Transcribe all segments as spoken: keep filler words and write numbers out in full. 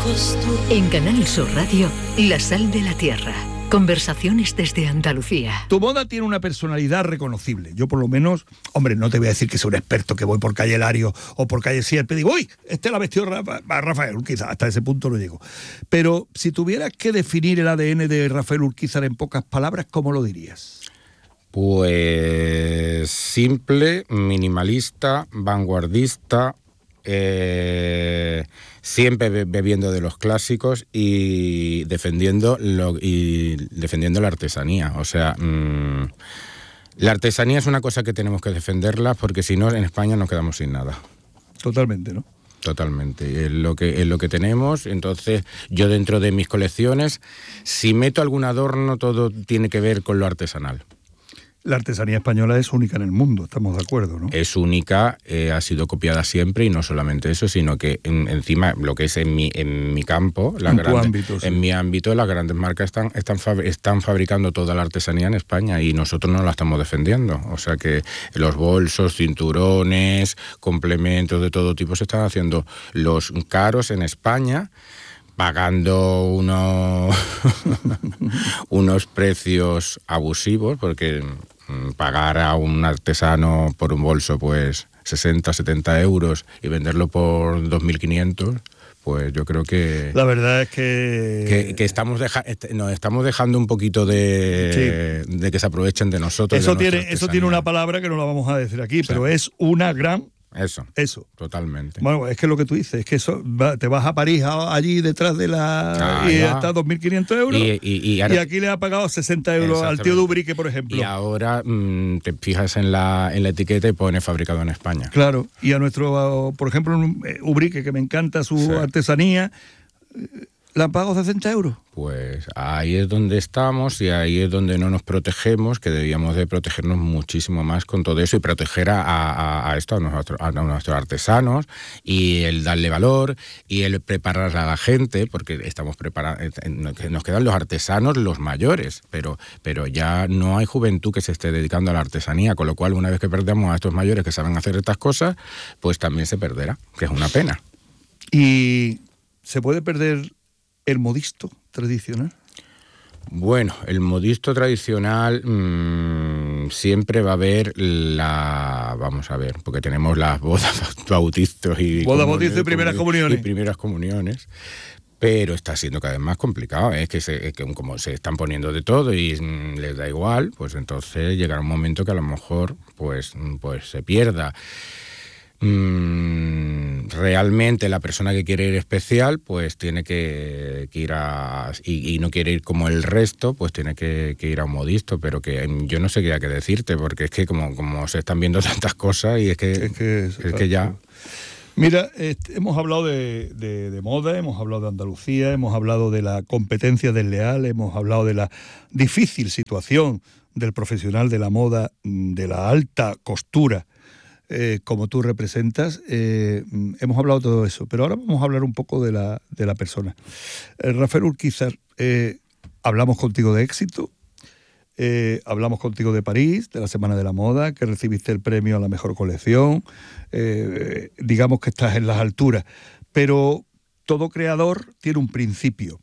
En Canal Sur Radio, La Sal de la Tierra. Conversaciones desde Andalucía. Tu moda tiene una personalidad reconocible. Yo por lo menos, hombre, no te voy a decir que soy un experto, que voy por calle Lario o por calle Sierpe y digo, uy, este la vestió Rafa, Rafael Urquiza. Hasta ese punto no llego. Pero si tuvieras que definir el A D N de Rafael Urquiza en pocas palabras, ¿cómo lo dirías? Pues simple, minimalista, vanguardista, eh, siempre bebiendo de los clásicos y defendiendo lo, y defendiendo la artesanía. O sea, mmm, la artesanía es una cosa que tenemos que defenderla, porque si no, en España nos quedamos sin nada. Totalmente, ¿no? Totalmente, es lo que, es lo que tenemos. Entonces, yo dentro de mis colecciones, si meto algún adorno, todo tiene que ver con lo artesanal. La artesanía española es única en el mundo, estamos de acuerdo, ¿no? Es única, eh, ha sido copiada siempre, y no solamente eso, sino que en, encima, lo que es en mi, en mi campo, la en, grande, tu ámbito, sí. en mi ámbito, las grandes marcas están, están, fab, están fabricando toda la artesanía en España, y nosotros no la estamos defendiendo. O sea que los bolsos, cinturones, complementos de todo tipo se están haciendo los caros en España, pagando unos, unos precios abusivos, porque pagar a un artesano por un bolso pues sesenta, setenta euros y venderlo por dos mil quinientos, pues yo creo que... La verdad es que... Que, que estamos deja, nos estamos dejando un poquito de, sí. de que se aprovechen de nosotros. Eso, de tiene, eso tiene una palabra que no la vamos a decir aquí, sí. pero es una gran... Eso, eso. Totalmente. Bueno, es que lo que tú dices, es que eso va, te vas a París a, allí detrás de la... Ah, y ya. Está dos mil quinientos euros y, y, y, ahora, y aquí le ha pagado sesenta euros al tío de Ubrique, por ejemplo. Y ahora mmm, te fijas en la, en la etiqueta y pone fabricado en España. Claro, y a nuestro, por ejemplo, Ubrique, que me encanta su sí. artesanía, ¿le han pagado sesenta euros? Pues ahí es donde estamos, y ahí es donde no nos protegemos, que debíamos de protegernos muchísimo más con todo eso, y proteger a, a, a esto, a, nosotros, a nuestros artesanos, y el darle valor, y el preparar a la gente, porque estamos preparando, nos quedan los artesanos, los mayores, pero, pero ya no hay juventud que se esté dedicando a la artesanía, con lo cual una vez que perdemos a estos mayores que saben hacer estas cosas, pues también se perderá, que es una pena. Y se puede perder el modisto tradicional. Bueno, el modisto tradicional mmm, siempre va a haber la... Vamos a ver, porque tenemos las bodas, bautizos y... Bodas, bautizos y primeras comuniones. Y primeras comuniones. Pero está siendo cada vez más complicado, ¿eh? es que, se, es que como se están poniendo de todo y mmm, les da igual, pues entonces llegará un momento que a lo mejor pues, pues se pierda. Mm, realmente la persona que quiere ir especial pues tiene que, que ir a y, y no quiere ir como el resto, pues tiene que, que ir a un modisto, pero que yo no sé qué hay que decirte, porque es que como, como se están viendo tantas cosas y es que, es que, es que ya... Mira, este, hemos hablado de, de, de moda, hemos hablado de Andalucía, hemos hablado de la competencia desleal, hemos hablado de la difícil situación del profesional de la moda, de la alta costura, Eh, como tú representas. Eh, hemos hablado de todo eso, pero ahora vamos a hablar un poco de la, de la persona. Eh, Rafael Urquiza, eh, hablamos contigo de éxito, eh, hablamos contigo de París, de la Semana de la Moda, que recibiste el premio a la mejor colección, eh, digamos que estás en las alturas, pero todo creador tiene un principio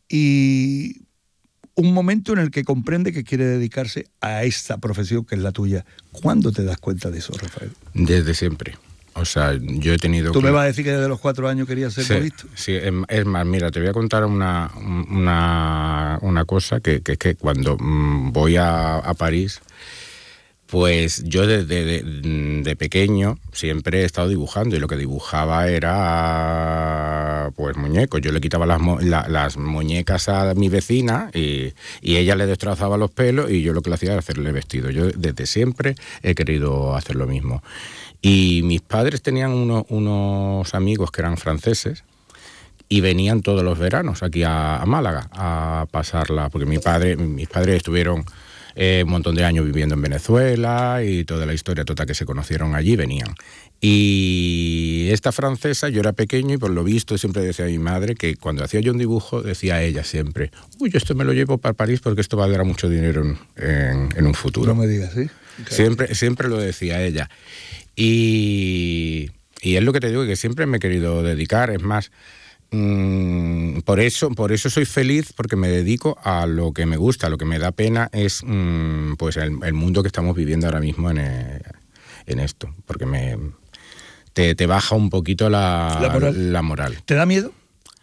y un momento en el que comprende que quiere dedicarse a esa profesión que es la tuya. ¿Cuándo te das cuenta de eso, Rafael? Desde siempre. O sea, yo he tenido... ¿Tú me vas a decir que desde los cuatro años querías ser modisto? Sí, sí, es más, mira, te voy a contar una, una, una cosa, que es que, que cuando voy a, a París, pues yo desde de, de, de pequeño siempre he estado dibujando, y lo que dibujaba era pues muñecos. Yo le quitaba las, la, las muñecas a mi vecina y, y ella le destrozaba los pelos, y yo lo que le hacía era hacerle vestido. Yo desde siempre he querido hacer lo mismo. Y mis padres tenían uno, unos amigos que eran franceses, y venían todos los veranos aquí a, a Málaga a pasarla, porque mi padre, mis padres estuvieron eh, un montón de años viviendo en Venezuela, y toda la historia toda que se conocieron allí, venían. Y esta francesa, yo era pequeño, y por lo visto siempre decía a mi madre que cuando hacía yo un dibujo, decía a ella siempre, uy, yo esto me lo llevo para París porque esto valdrá mucho dinero en, en, en un futuro. No me digas, ¿sí? Okay. Siempre, siempre lo decía ella. Y, y es lo que te digo, que siempre me he querido dedicar. Es más, mmm, por eso, por eso soy feliz, porque me dedico a lo que me gusta. Lo que me da pena es mmm, pues el, el mundo que estamos viviendo ahora mismo en, en esto, porque me te, te baja un poquito la, la, moral. la moral. ¿Te da miedo?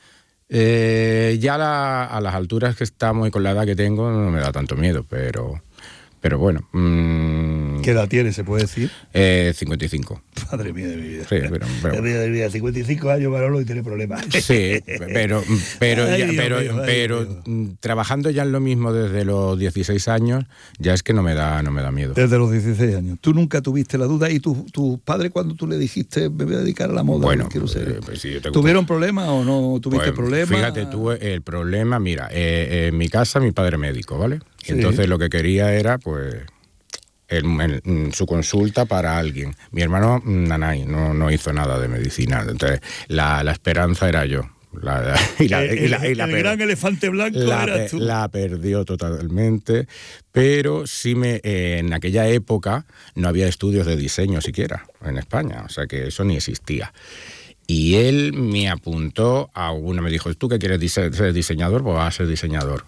Eh, ya la, a las alturas que estamos y con la edad que tengo no me da tanto miedo, pero, pero bueno. Mmm, ¿Qué edad tienes, se puede decir? Eh, cincuenta y cinco. Madre mía de mi vida. Sí, pero, pero, Madre mía, cincuenta y cinco años, Manolo, y tiene problemas. Sí, pero, pero, ay, ya, Dios pero, mío, ay, pero Dios. trabajando ya en lo mismo desde los dieciséis años, ya es que no me da, no me da miedo. Desde los dieciséis años. ¿Tú nunca tuviste la duda? ¿Y tu, tu padre, cuando tú le dijiste, me voy a dedicar a la moda? Bueno, quiero ser? eh, pues sí, yo tengo... ¿Tuvieron problemas o no tuviste pues, problemas? Fíjate, tuve el problema, mira, eh, en mi casa mi padre médico, ¿vale? Sí. Entonces lo que quería era, pues... El, el, su consulta para alguien. Mi hermano Nanay no, no hizo nada de medicina, entonces la, la esperanza era yo. La, y la, el, y la, y el, la el per, gran elefante blanco la, eras tú. La perdió totalmente, pero sí me eh, en aquella época no había estudios de diseño siquiera en España, o sea que eso ni existía. Y él me apuntó a una, me dijo, ¿tú qué quieres dise- ser diseñador? Pues vas a ser diseñador.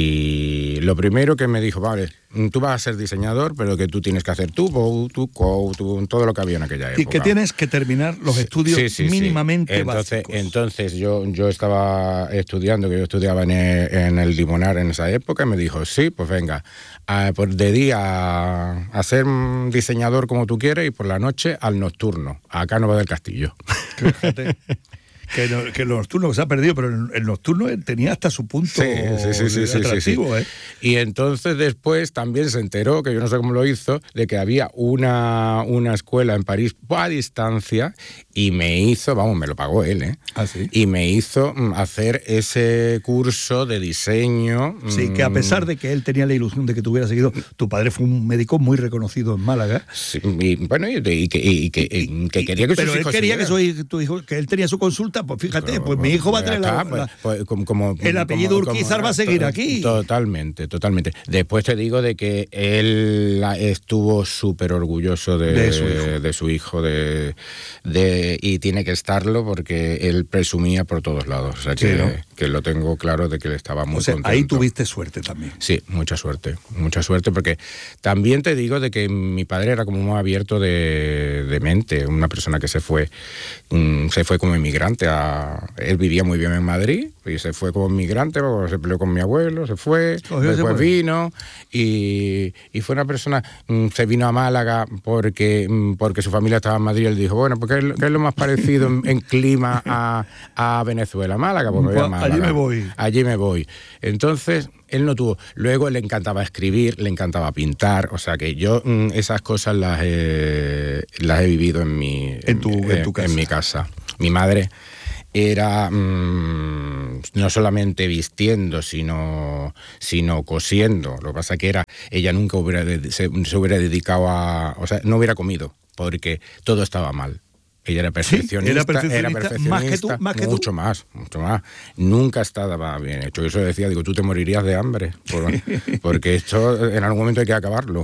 Y lo primero que me dijo, vale, tú vas a ser diseñador, pero que tú tienes que hacer tu bow, tu coat, tu, todo lo que había en aquella época. Y que tienes que terminar los estudios sí, sí, mínimamente sí. Entonces, básicos. Entonces yo, yo estaba estudiando, que yo estudiaba en el, en el Limonar en esa época, y me dijo, sí, pues venga, a, por de día a, a ser diseñador como tú quieres y por la noche al nocturno, a Cánovas del Castillo. Fíjate. Que, no, que el nocturno se ha perdido, pero el, el nocturno tenía hasta su punto sí, sí, sí, sí, atractivo. Sí, sí. ¿eh? Y entonces después también se enteró, que yo no sé cómo lo hizo, de que había una, una escuela en París a distancia y me hizo, vamos, me lo pagó él, ¿eh? ¿Ah, sí? Y me hizo hacer ese curso de diseño. Sí, que a pesar de que él tenía la ilusión de que tuviera seguido, tu padre fue un médico muy reconocido en Málaga. Sí, y, bueno, y, y, que, y, que, y que quería que pero sus él hijos quería siguieran. que su, tu hijo, que él tenía su consulta, pues fíjate, Pero, pues mi hijo va a tener la, acá, la pues, como, como, el apellido como, Urquizar como, va a seguir to, aquí. Totalmente, totalmente. Después te digo de que él estuvo súper orgulloso de, de su hijo, de, su hijo de, de, y tiene que estarlo porque él presumía por todos lados. O sea que, sí, ¿no? que lo tengo claro de que él estaba muy o sea, contento. Ahí tuviste suerte también. Sí, mucha suerte, mucha suerte, porque también te digo de que mi padre era como muy abierto de, de mente, una persona que se fue, um, se fue como inmigrante. A, él vivía muy bien en Madrid y se fue como inmigrante, se peleó con mi abuelo, se fue, oh, después se vino y, y fue una persona, um, se vino a Málaga porque, um, porque su familia estaba en Madrid. Él dijo, bueno, pues ¿qué es, qué es lo más parecido en, en clima a, a Venezuela? Málaga, pues me voy a Málaga. Allí me voy. Allí me voy. Entonces, él no tuvo. Luego le encantaba escribir, le encantaba pintar, o sea que yo mmm, esas cosas las he, las he vivido en mi, en, tu, en, en, tu casa. en mi casa. Mi madre era mmm, no solamente vistiendo, sino, sino cosiendo. Lo que pasa que era, ella nunca hubiera de, se, se hubiera dedicado a, o sea, no hubiera comido, porque todo estaba mal. Ella era perfeccionista, sí, era perfeccionista, era perfeccionista más que tú, más que mucho tú. más, mucho más. Nunca estaba bien hecho. Eso decía, digo, tú te morirías de hambre, por, porque esto en algún momento hay que acabarlo.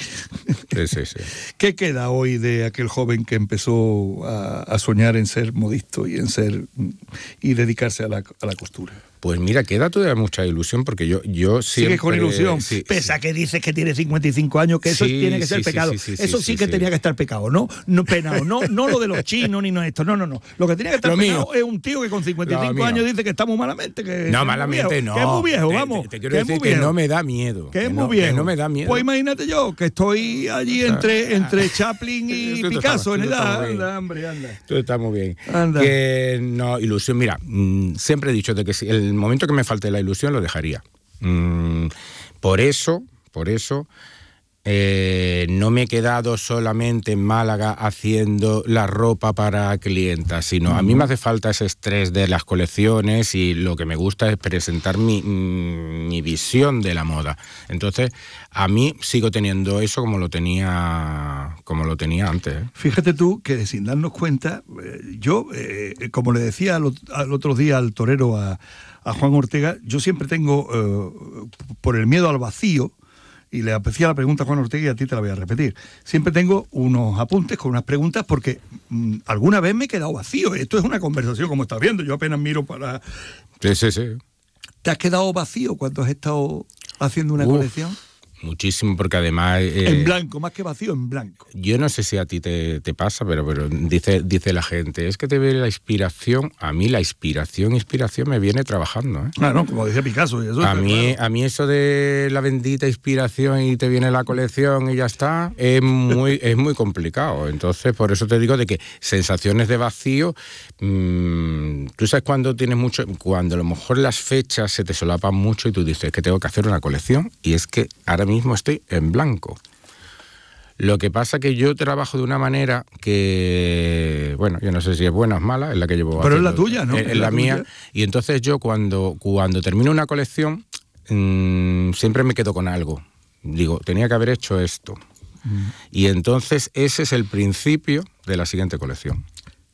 Sí, sí, sí. ¿Qué queda hoy de aquel joven que empezó a, a soñar en ser modisto y en ser y dedicarse a la, a la costura? Pues mira, queda todavía mucha ilusión porque yo, yo siempre... Sigue con ilusión, sí, pese a sí. que dices que tiene cincuenta y cinco años, que eso sí, tiene que ser sí, pecado. Sí, sí, sí, eso sí, sí, sí que sí. tenía que estar pecado, no, no penado, no, no lo de los chinos ni no esto, no, no, no. Lo que tenía que estar lo pecado mío. es un tío que con cincuenta y cinco años dice que está muy malamente, que no, es malamente muy viejo, no. Que es muy viejo, te, vamos. Te, te quiero que decir es muy que viejo, no me da miedo. Que es que muy no, viejo. Que no me da miedo. Pues imagínate yo, que estoy allí entre, entre Chaplin y tú Picasso estás, en edad. anda, hombre, anda. Todo está muy bien. Anda. Que no, ilusión, mira, mmm, siempre he dicho de que si el momento que me falte la ilusión lo dejaría. Mm, por eso, por eso, eh, no me he quedado solamente en Málaga haciendo la ropa para clientas, sino uh-huh. a mí me hace falta ese estrés de las colecciones y lo que me gusta es presentar mi, mi visión de la moda. Entonces, a mí sigo teniendo eso como lo tenía, como lo tenía antes. ¿eh? Fíjate tú que sin darnos cuenta, eh, yo, eh, como le decía al, al otro día al torero a, a Juan Ortega, yo siempre tengo, eh, por el miedo al vacío, y le hacía la pregunta a Juan Ortega y a ti te la voy a repetir. Siempre tengo unos apuntes con unas preguntas porque mmm, alguna vez me he quedado vacío. Esto es una conversación, como estás viendo, yo apenas miro para... Sí, sí, sí. ¿Te has quedado vacío cuando has estado haciendo una Uf, colección? Muchísimo, porque además... Eh, en blanco, más que vacío, en blanco. Yo no sé si a ti te, te pasa, pero, pero dice, dice la gente, es que te ve la inspiración. A mí la inspiración, inspiración me viene trabajando, ¿eh? Ah, no, como decía Picasso. Y eso a, es mí, claro. a mí eso de la bendita inspiración y te viene la colección y ya está, es muy, es muy complicado. Entonces, por eso te digo de que sensaciones de vacío, mmm, tú sabes cuando tienes mucho, cuando a lo mejor las fechas se te solapan mucho y tú dices que tengo que hacer una colección y es que ahora mismo mismo estoy en blanco. Lo que pasa que yo trabajo de una manera que, bueno, yo no sé si es buena o es mala, es la que llevo Pero haciendo, es la tuya, ¿no? Es, es es la, la mía. tuya. Y entonces yo cuando, cuando termino una colección, mmm, siempre me quedo con algo. Digo, tenía que haber hecho esto. Mm. Y entonces ese es el principio de la siguiente colección.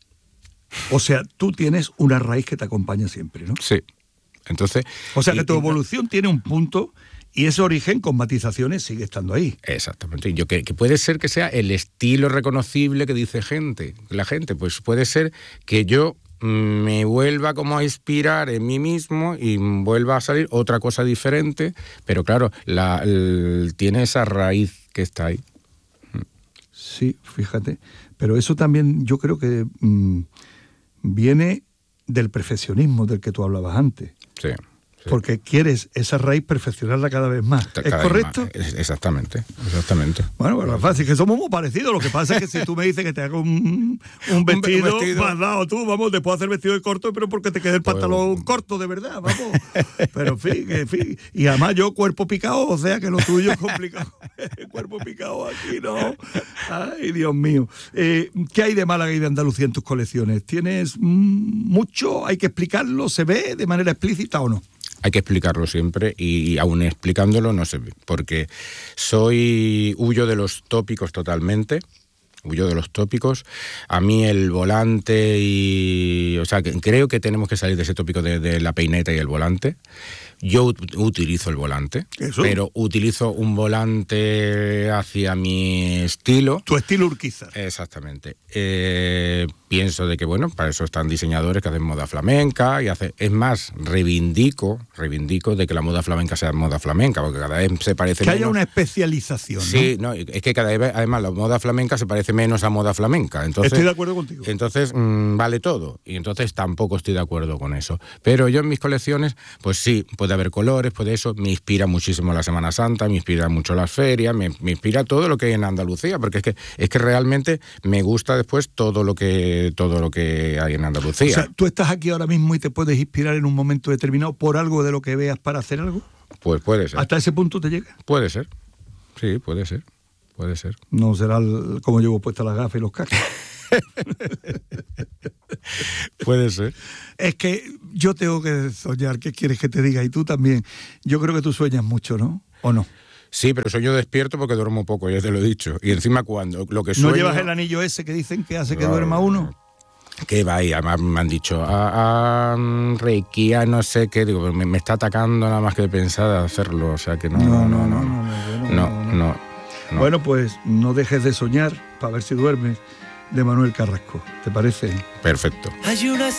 O sea, tú tienes una raíz que te acompaña siempre, ¿no? Sí. Entonces... O sea, que y, tu y, evolución tiene un punto... Y ese origen con matizaciones sigue estando ahí. Exactamente. Yo que, que puede ser que sea el estilo reconocible que dice gente, la gente, pues puede ser que yo me vuelva como a inspirar en mí mismo y vuelva a salir otra cosa diferente, pero claro, la, el, tiene esa raíz que está ahí. Sí, fíjate. Pero eso también yo creo que mmm, viene del perfeccionismo del que tú hablabas antes. Sí. Sí. Porque quieres esa raíz perfeccionarla cada vez más. Cada ¿Es correcto? Más. Exactamente, exactamente. Bueno, bueno, es fácil, que somos muy parecidos. Lo que pasa es que si tú me dices que te hago un, un vestido, un vestido. Más dado tú, vamos, te puedo hacer vestido de corto, pero porque te quede el pantalón pues... corto, de verdad, vamos. Pero en fin, en fin. Y además yo cuerpo picado, o sea que lo tuyo es complicado. Cuerpo picado aquí, ¿no? Ay, Dios mío. Eh, ¿Qué hay de Málaga y de Andalucía en tus colecciones? ¿Tienes mmm, mucho? ¿Hay que explicarlo? ¿Se ve de manera explícita o no? Hay que explicarlo siempre y aún explicándolo no se ve, porque soy huyo de los tópicos totalmente, huyo de los tópicos. A mí el volante y... O sea, que creo que tenemos que salir de ese tópico de, de la peineta y el volante. Yo ut- utilizo el volante, ¿eso? Pero utilizo un volante hacia mi estilo. Tu estilo Urquiza. Exactamente. Eh, pienso de que, bueno, para eso están diseñadores que hacen moda flamenca y hace, es más, reivindico, reivindico de que la moda flamenca sea moda flamenca, porque cada vez se parece que menos. Que haya una especialización, ¿no? Sí, no, es que cada vez, además, la moda flamenca se parece menos a moda flamenca. Entonces, estoy de acuerdo contigo. Entonces, mmm, vale todo. Y entonces tampoco estoy de acuerdo con eso. Pero yo en mis colecciones, pues sí, puede haber colores, puede eso, me inspira muchísimo la Semana Santa, me inspira mucho las ferias, me, me inspira todo lo que hay en Andalucía, porque es que es que realmente me gusta después todo lo que todo lo que hay en Andalucía. O sea, tú estás aquí ahora mismo y te puedes inspirar en un momento determinado por algo de lo que veas para hacer algo. Pues puede ser. ¿Hasta ese punto te llega? Puede ser. Sí, puede ser. Puede ser. No será el, como llevo puestas las gafas y los cascos. Puede ser. Es que yo tengo que soñar, ¿qué quieres que te diga? Y tú también. Yo creo que tú sueñas mucho, ¿no? ¿O no? Sí, pero sueño despierto porque duermo poco, ya te lo he dicho. Y encima cuando lo que sueño... ¿No llevas el anillo ese que dicen que hace que no, duerma uno? Que va ahí, además me han dicho, a, a Reiki, a no sé qué, digo, me, me está atacando nada más que de pensar hacerlo, o sea que no, no, no, no, no, no, no, no, no, no, no, no. Bueno, pues no dejes de soñar para ver si duermes, de Manuel Carrasco, ¿te parece? Perfecto. Hay una